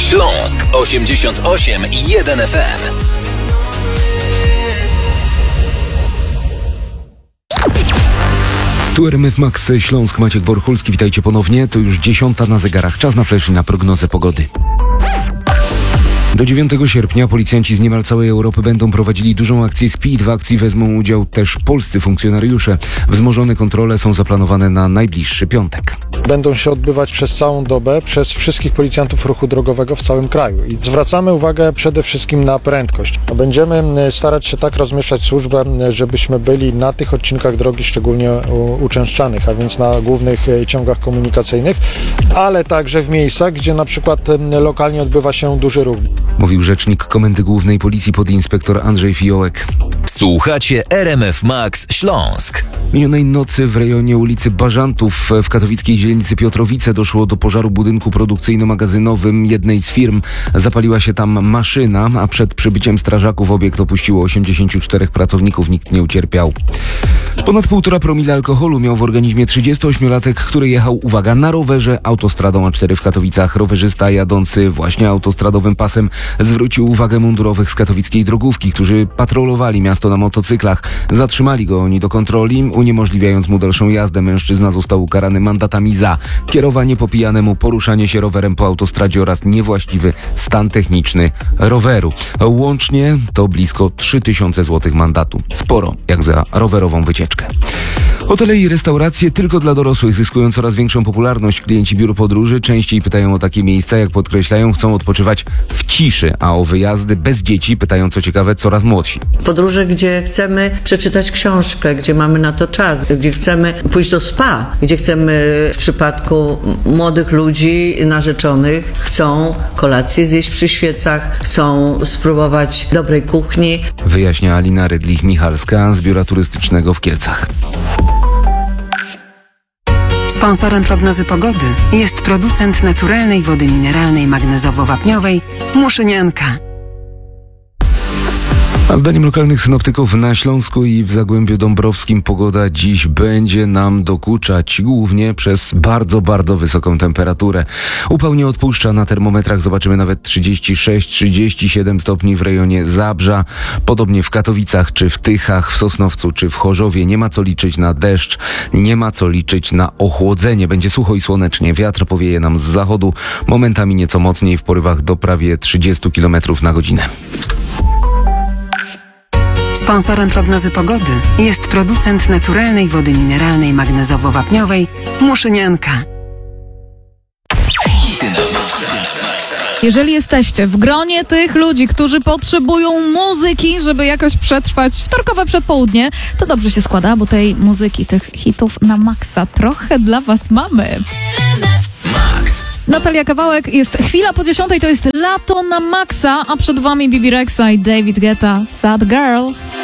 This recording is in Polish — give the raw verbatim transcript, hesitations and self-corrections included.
Śląsk osiemdziesiąt osiem i jeden F M. Tu R M F Max Śląsk, Maciek Borchulski, witajcie ponownie. To już dziesiąta na zegarach, czas na flash i na prognozę pogody. Do dziewiątego sierpnia policjanci z niemal całej Europy będą prowadzili dużą akcję Speed. W akcji wezmą udział też polscy funkcjonariusze. Wzmożone kontrole są zaplanowane na najbliższy piątek. Będą się odbywać przez całą dobę przez wszystkich policjantów ruchu drogowego w całym kraju. I zwracamy uwagę przede wszystkim na prędkość. Będziemy starać się tak rozmieszać służbę, żebyśmy byli na tych odcinkach drogi szczególnie uczęszczanych, a więc na głównych ciągach komunikacyjnych, ale także w miejscach, gdzie na przykład lokalnie odbywa się duży ruch. Mówił rzecznik Komendy Głównej Policji podinspektor Andrzej Fiołek. Słuchacie R M F Max Śląsk. Minionej nocy w rejonie ulicy Bażantów w katowickiej dzielnicy Piotrowice doszło do pożaru budynku produkcyjno-magazynowym jednej z firm. Zapaliła się tam maszyna, a przed przybyciem strażaków obiekt opuściło osiemdziesięciu czterech pracowników. Nikt nie ucierpiał. Ponad półtora promila alkoholu miał w organizmie trzydziestoośmiolatek, który jechał, uwaga, na rowerze autostradą A cztery w Katowicach. Rowerzysta jadący właśnie autostradowym pasem zwrócił uwagę mundurowych z katowickiej drogówki, którzy patrolowali miasto na motocyklach. Zatrzymali go oni do kontroli, uniemożliwiając mu dalszą jazdę. Mężczyzna został ukarany mandatami za kierowanie po pijanemu, poruszanie się rowerem po autostradzie oraz niewłaściwy stan techniczny roweru. Łącznie to blisko trzy tysiące złotych mandatu. Sporo, jak za rowerową wycieczkę. Hotele i restauracje tylko dla dorosłych zyskują coraz większą popularność. Klienci biur podróży częściej pytają o takie miejsca, jak podkreślają, chcą odpoczywać w ciszy, a o wyjazdy bez dzieci pytają, co ciekawe, coraz młodsi. Podróże, gdzie chcemy przeczytać książkę, gdzie mamy na to czas, gdzie chcemy pójść do spa, gdzie chcemy w przypadku młodych ludzi, narzeczonych, chcą kolację zjeść przy świecach, chcą spróbować dobrej kuchni. Wyjaśnia Alina Rydlich-Michalska z biura turystycznego w Kielcach. Sponsorem prognozy pogody jest producent naturalnej wody mineralnej magnezowo-wapniowej Muszynianka. A zdaniem lokalnych synoptyków na Śląsku i w Zagłębiu Dąbrowskim pogoda dziś będzie nam dokuczać, głównie przez bardzo, bardzo wysoką temperaturę. Upał nie odpuszcza, na termometrach zobaczymy nawet trzydzieści sześć trzydzieści siedem stopni w rejonie Zabrza. Podobnie w Katowicach, czy w Tychach, w Sosnowcu, czy w Chorzowie. Nie ma co liczyć na deszcz, nie ma co liczyć na ochłodzenie. Będzie sucho i słonecznie, wiatr powieje nam z zachodu, momentami nieco mocniej w porywach do prawie trzydziestu kilometrów na godzinę. Sponsorem prognozy pogody jest producent naturalnej wody mineralnej magnezowo-wapniowej Muszynianka. Jeżeli jesteście w gronie tych ludzi, którzy potrzebują muzyki, żeby jakoś przetrwać wtorkowe przedpołudnie, to dobrze się składa, bo tej muzyki, tych hitów na maksa trochę dla was mamy. Max. Natalia Kawałek, jest chwila po dziesiątej, to jest lato na maksa, a przed wami Bibi Rexa i David Guetta, Sad Girls.